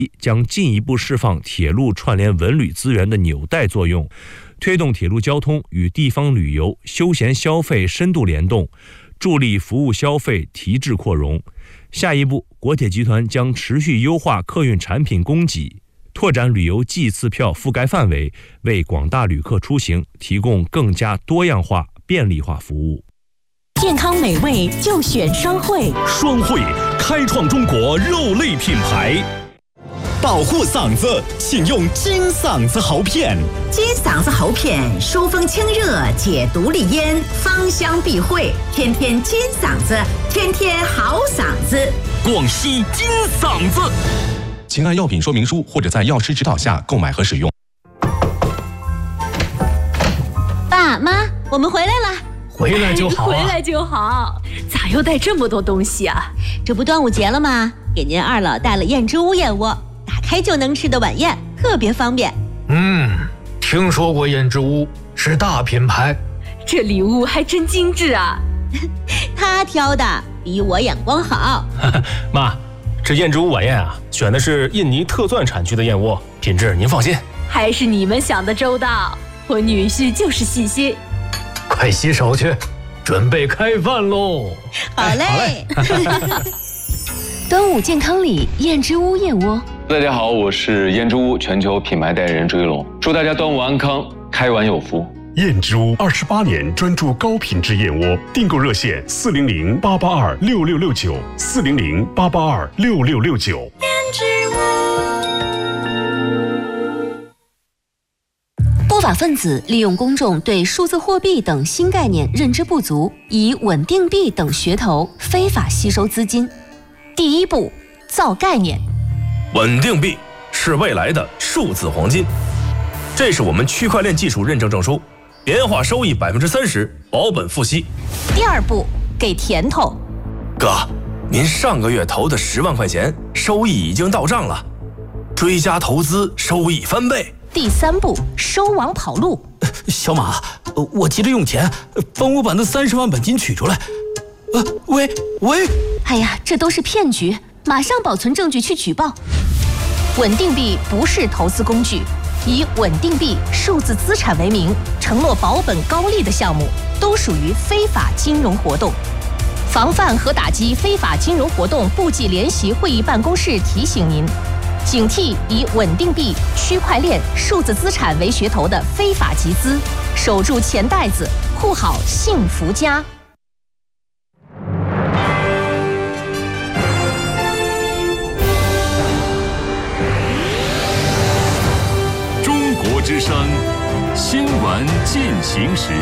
将进一步释放铁路串联文旅资源的纽带作用，推动铁路交通与地方旅游、休闲消费深度联动，助力服务消费提质扩容。下一步，国铁集团将持续优化客运产品供给，拓展旅游季次票覆盖范围，为广大旅客出行提供更加多样化、便利化服务。 健康美味就选双汇， 双汇开创中国肉类品牌。保护嗓子，请用金嗓子喉片。 金嗓子喉片疏风清热，解毒利咽，芳香避秽，天天金嗓子，天天好嗓子。 广西金嗓子。请按药品说明书或者在药师指导下购买和使用。 爸妈，我们回来了。 回来就好， 回来就好。咋又带这么多东西啊？ 这不端午节了吗？给您二老带了燕之屋燕窝，打开就能吃的晚宴，特别方便。 听说过燕之屋，是大品牌。 这礼物还真精致啊。 他挑的比我眼光好。 妈，这燕之屋晚宴啊，选的是印尼特钻产区的燕窝，品质您放心。 还是你们想的周到，我女婿就是细心。 快洗手去，准备开饭喽！ 好嘞。 端午健康礼，燕之屋燕窝。 大家好，我是燕之屋全球品牌代言人朱一龙，祝大家端午安康，开碗有福。 燕之屋28年专注高品质燕窝，订购热线400-882-6669，400-882-6669。燕之屋。 不法分子利用公众对数字货币等新概念认知不足，以稳定币等噱头非法吸收资金。第一步，造概念。 稳定币是未来的数字黄金，这是我们区块链技术认证证书，年化收益30%，保本付息。 第二步，给甜头。 哥，您上个月投的10万块钱，收益已经到账了，追加投资，收益翻倍。 第三步，收网跑路。 小马，我急着用钱，帮我把那30万本金取出来。喂， 哎呀，这都是骗局，马上保存证据去举报。稳定币不是投资工具，以稳定币、数字资产为名，承诺保本高利的项目，都属于非法金融活动。防范和打击非法金融活动部际联席会议办公室提醒您，警惕以稳定币、区块链、数字资产为噱头的非法集资，守住钱袋子，护好幸福家。 中国之声新闻进行时。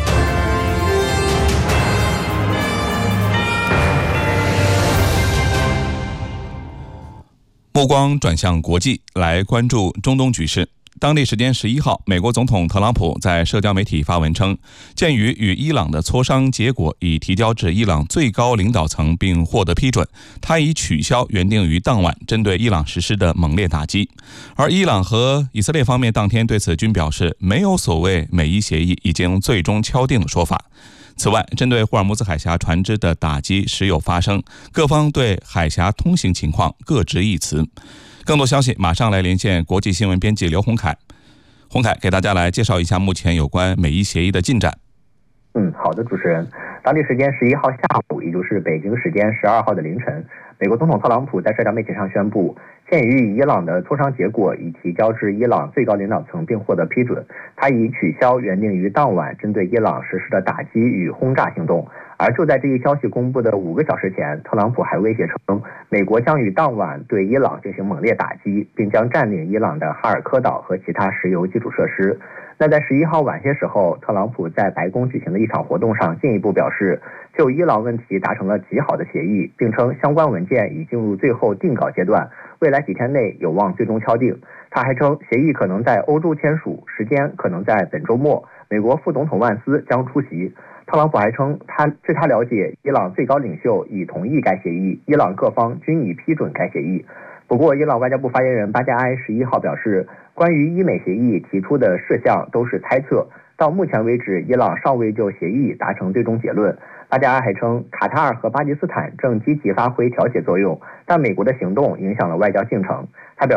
目光转向国际，来关注中东局势。当地时间11号，美国总统特朗普在社交媒体发文称，鉴于与伊朗的磋商结果已提交至伊朗最高领导层并获得批准，他已取消原定于当晚针对伊朗实施的猛烈打击。而伊朗和以色列方面当天对此均表示，没有所谓美伊协议已经最终敲定的说法。此外，针对霍尔木兹海峡船只的打击时有发生，各方对海峡通行情况各执一词。更多消息马上来连线国际新闻编辑刘洪凯。洪凯给大家来介绍一下目前有关美伊协议的进展。 好的，主持人。当地时间11号下午，也就是北京时间12号的凌晨，美国总统特朗普在社交媒体上宣布，鉴于与伊朗的磋商结果已提交至伊朗最高领导层并获得批准，他已取消原定于当晚针对伊朗实施的打击与轰炸行动。而就在这一消息公布的5个小时前，特朗普还威胁称，美国将于当晚对伊朗进行猛烈打击，并将占领伊朗的哈尔科岛和其他石油基础设施。那在11号晚些时候，特朗普在白宫举行的一场活动上进一步表示，就伊朗问题达成了极好的协议，并称相关文件已进入最后定稿阶段，未来几天内有望最终敲定。他还称，协议可能在欧洲签署，时间可能在本周末，美国副总统万斯将出席。特朗普还称，据他了解，伊朗最高领袖已同意该协议，伊朗各方均已批准该协议。不过，伊朗外交部发言人巴加埃11号表示，关于伊美协议提出的事项都是猜测，到目前为止，伊朗尚未就协议达成最终结论。 巴加尔还称，卡塔尔和巴基斯坦正积极发挥调解作用，但美国的行动影响了外交进程。他表